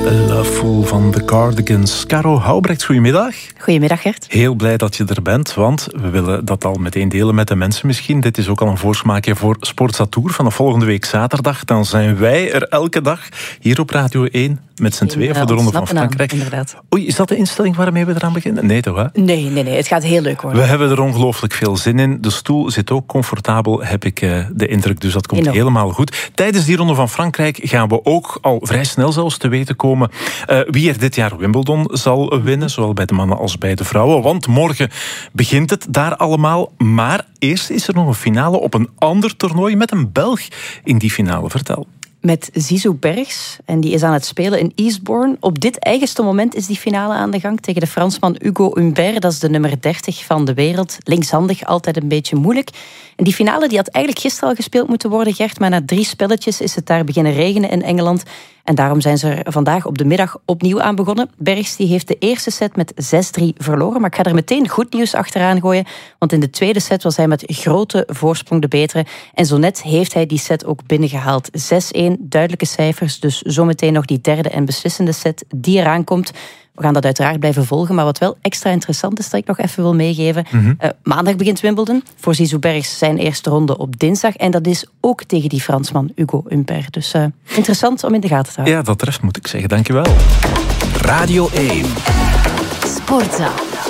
Loveful van The Cardigans. Caro Houbrechts, goedemiddag. Goedemiddag, Gert. Heel blij dat je er bent, want we willen dat al meteen delen met de mensen misschien. Dit is ook al een voorsmaakje voor Sportza Tour. Vanaf volgende week zaterdag, dan zijn wij er elke dag hier op Radio 1 met z'n tweeën voor de Ronde van Frankrijk. Inderdaad. Oei, is dat de instelling waarmee we eraan beginnen? Nee toch, hè? Nee, het gaat heel leuk worden. We hebben er ongelooflijk veel zin in. De stoel zit ook comfortabel, heb ik de indruk, dus dat komt helemaal goed. Tijdens die Ronde van Frankrijk gaan we ook al vrij snel zelfs te weten komen wie er dit jaar Wimbledon zal winnen, zowel bij de mannen als bij de vrouwen. Want morgen begint het daar allemaal. Maar eerst is er nog een finale op een ander toernooi met een Belg in die finale. Vertel. Met Zizou Bergs. En die is aan het spelen in Eastbourne. Op dit eigenste moment is die finale aan de gang tegen de Fransman Hugo Humbert. Dat is de nummer 30 van de wereld. Linkshandig, altijd een beetje moeilijk. En die finale die had eigenlijk gisteren al gespeeld moeten worden, Gert. Maar na 3 spelletjes is het daar beginnen regenen in Engeland. En daarom zijn ze er vandaag op de middag opnieuw aan begonnen. Bergs die heeft de eerste set met 6-3 verloren. Maar ik ga er meteen goed nieuws achteraan gooien. Want in de tweede set was hij met grote voorsprong de betere. En zo net heeft hij die set ook binnengehaald. 6-1, duidelijke cijfers. Dus zometeen nog die derde en beslissende set die eraan komt. We gaan dat uiteraard blijven volgen. Maar wat wel extra interessant is dat ik nog even wil meegeven. Maandag begint Wimbledon. Voor Zizou Bergs zijn eerste ronde op dinsdag. En dat is ook tegen die Fransman Hugo Humbert. Dus interessant om in de gaten te houden. Ja, dat treft, moet ik zeggen. Dankjewel. Radio 1. Sportza.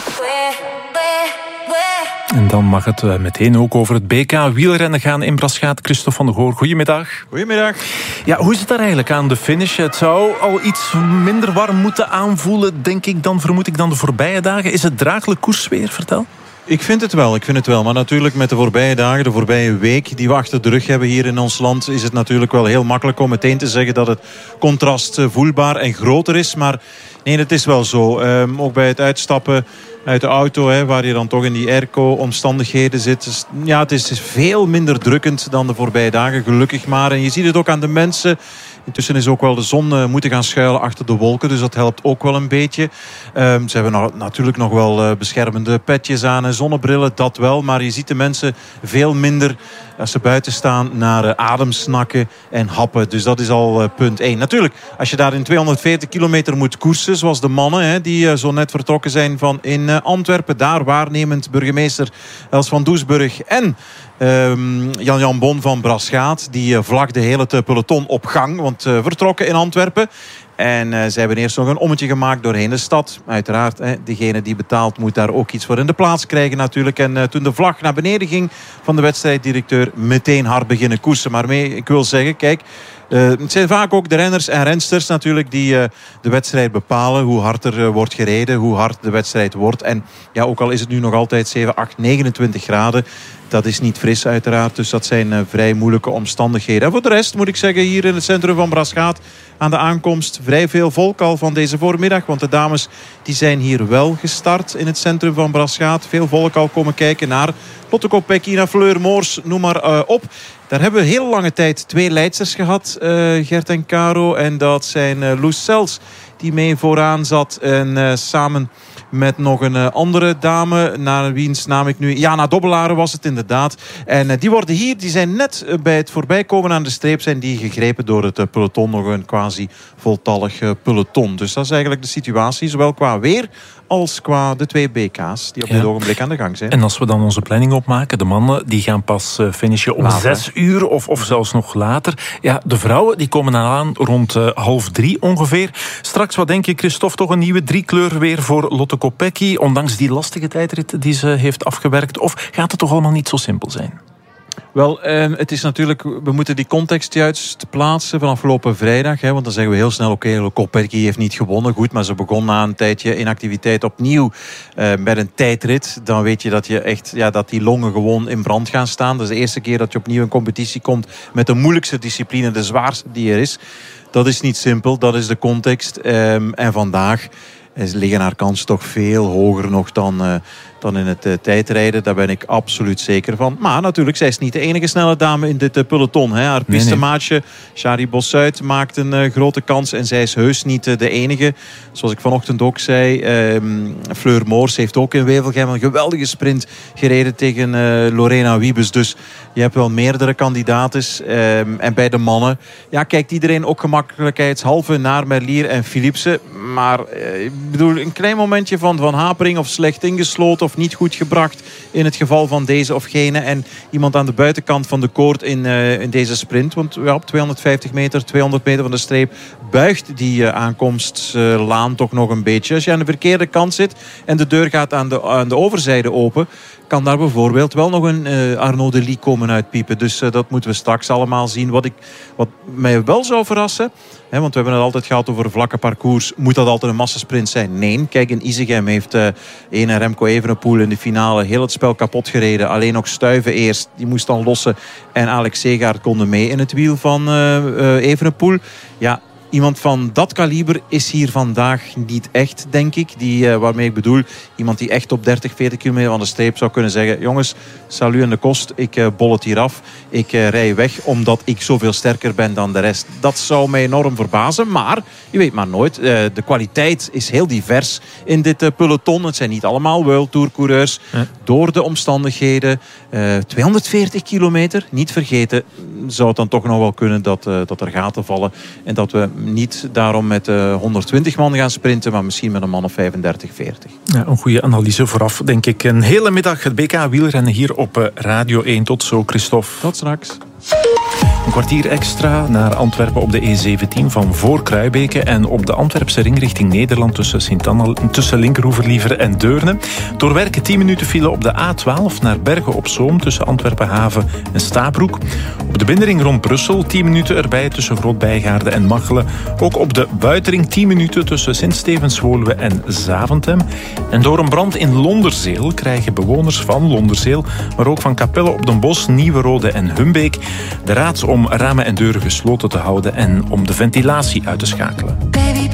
En dan mag het meteen ook over het BK wielrennen gaan in Braschaat. Christophe van der Goor, goedemiddag. Goedemiddag. Ja, hoe is het daar eigenlijk aan de finish? Het zou al iets minder warm moeten aanvoelen, denk ik dan, vermoed ik, dan de voorbije dagen. Is het draaglijk koersweer? Vertel. Ik vind het wel. Maar natuurlijk met de voorbije dagen, de voorbije week die we achter de rug hebben hier in ons land, is het natuurlijk wel heel makkelijk om meteen te zeggen dat het contrast voelbaar en groter is. Maar nee, het is wel zo. Ook bij het uitstappen uit de auto, waar je dan toch in die airco-omstandigheden zit. Dus, ja, het is veel minder drukkend dan de voorbije dagen, gelukkig maar. En je ziet het ook aan de mensen. Intussen is ook wel de zon moeten gaan schuilen achter de wolken. Dus dat helpt ook wel een beetje. Ze hebben natuurlijk nog wel beschermende petjes aan en zonnebrillen. Dat wel. Maar je ziet de mensen veel minder als ze buiten staan naar ademsnakken en happen. Dus dat is al punt 1. Natuurlijk, als je daar in 240 kilometer moet koersen, zoals de mannen die zo net vertrokken zijn van in Antwerpen. Daar waarnemend burgemeester Els van Doesburg en Jan Bon van Braschaat. Die vlagde heel het peloton op gang. Want vertrokken in Antwerpen. En ze hebben eerst nog een ommetje gemaakt doorheen de stad. Uiteraard, degene die betaalt moet daar ook iets voor in de plaats krijgen natuurlijk. En toen de vlag naar beneden ging van de wedstrijddirecteur, meteen hard beginnen koersen. Maar ik wil zeggen, kijk, het zijn vaak ook de renners en rensters natuurlijk die de wedstrijd bepalen. Hoe hard er wordt gereden, hoe hard de wedstrijd wordt. En ja, ook al is het nu nog altijd 7, 8, 29 graden. Dat is niet fris uiteraard, dus dat zijn vrij moeilijke omstandigheden. En voor de rest moet ik zeggen, hier in het centrum van Braschaat aan de aankomst vrij veel volk al van deze voormiddag. Want de dames die zijn hier wel gestart in het centrum van Braschaat. Veel volk al komen kijken naar Lotte Kopecky, naar Fleur Moors, noem maar op. Daar hebben we heel lange tijd 2 leidsters gehad, Gert en Caro. En dat zijn Loes Sels, die mee vooraan zat. En samen met nog een andere dame, naar wiens naam ik nu... Jana Dobbelaren was het inderdaad. En die worden hier, die zijn net bij het voorbijkomen aan de streep, zijn die gegrepen door het peloton. Nog een quasi voltallig peloton. Dus dat is eigenlijk de situatie, zowel qua weer als qua de 2 BK's die op dit ogenblik aan de gang zijn. En als we dan onze planning opmaken, de mannen die gaan pas finishen om 6 uur of zelfs nog later. Ja, de vrouwen die komen aan rond 2:30 ongeveer. Straks, wat denk je, Christophe, toch een nieuwe 3-kleur weer voor Lotte Kopecky, ondanks die lastige tijdrit die ze heeft afgewerkt? Of gaat het toch allemaal niet zo simpel zijn? Wel, het is natuurlijk, we moeten die context juist plaatsen van afgelopen vrijdag. Want dan zeggen we heel snel, oké, Kopecky heeft niet gewonnen. Goed, maar ze begon na een tijdje inactiviteit opnieuw met een tijdrit. Dan weet je dat je echt, dat die longen gewoon in brand gaan staan. Dat is de eerste keer dat je opnieuw in competitie komt met de moeilijkste discipline, de zwaarste die er is. Dat is niet simpel, dat is de context. En vandaag liggen haar kansen toch veel hoger nog dan in het tijdrijden. Daar ben ik absoluut zeker van. Maar natuurlijk, zij is niet de enige snelle dame in dit peloton. Hè. Haar pistemaatje, Shari Bossuit, maakt een grote kans. En zij is heus niet de enige. Zoals ik vanochtend ook zei, Fleur Moors heeft ook in Wevelgem een geweldige sprint gereden tegen Lorena Wiebes. Dus je hebt wel meerdere kandidates. En bij de mannen kijkt iedereen ook gemakkelijkheidshalve naar Merlier en Philipsen. Maar ik bedoel, een klein momentje van hapering of slecht ingesloten of niet goed gebracht in het geval van deze of gene. En iemand aan de buitenkant van de koord in deze sprint. Want op 250 meter, 200 meter van de streep buigt die aankomstlaan toch nog een beetje. Als je aan de verkeerde kant zit en de deur gaat aan de overzijde open, kan daar bijvoorbeeld wel nog een Arnaud Delis komen uitpiepen. Dus dat moeten we straks allemaal zien. Wat mij wel zou verrassen, want we hebben het altijd gehad over vlakke parcours. Moet dat altijd een massasprint zijn? Nee. Kijk, in Isegem heeft Remco Evenepoel in de finale heel het spel kapot gereden. Alleen nog Stuyven eerst. Die moest dan lossen. En Alex Segaard konden mee in het wiel van Evenepoel. Ja, iemand van dat kaliber is hier vandaag niet echt, denk ik. Waarmee ik bedoel, iemand die echt op 30, 40 kilometer van de streep zou kunnen zeggen: jongens, salut aan de kost, ik bol het hier af. Ik rij weg omdat ik zoveel sterker ben dan de rest. Dat zou mij enorm verbazen, maar je weet maar nooit. De kwaliteit is heel divers in dit peloton. Het zijn niet allemaal World Tour coureurs. Ja. Door de omstandigheden. 240 kilometer, niet vergeten, zou het dan toch nog wel kunnen dat er gaten vallen. En dat we niet daarom met 120 man gaan sprinten, maar misschien met een man of 35, 40. Ja, een goede analyse vooraf, denk ik. Een hele middag het BK wielrennen hier op Radio 1. Tot zo, Christophe. Tot straks. Een kwartier extra naar Antwerpen op de E17 van voor Kruibeke en op de Antwerpse ring richting Nederland tussen Linkeroeverliever en Deurne. Doorwerken 10 minuten file op de A12 naar Bergen op Zoom tussen Antwerpen-Haven en Stabroek. Op de binnenring rond Brussel 10 minuten erbij tussen Groot-Bijgaarde en Machelen. Ook op de buitenring 10 minuten tussen Sint-Stevens-Woluwe en Zaventem. En door een brand in Londerzeel krijgen bewoners van Londerzeel, maar ook van Capelle op den Bosch, Nieuwerode en Humbeek de raad om ramen en deuren gesloten te houden en om de ventilatie uit te schakelen.